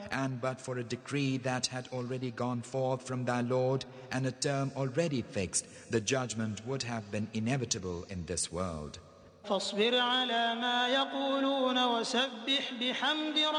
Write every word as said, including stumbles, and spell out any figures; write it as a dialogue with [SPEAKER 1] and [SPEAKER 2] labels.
[SPEAKER 1] And but for a decree that had already gone forth from thy Lord and a term already fixed, the judgment would have been inevitable in this world.
[SPEAKER 2] فاصبر على ما يقولون وسبح بحمد